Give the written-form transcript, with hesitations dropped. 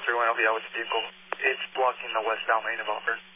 131, I'll be out with the vehicle. It's blocking the westbound lane of Auburn.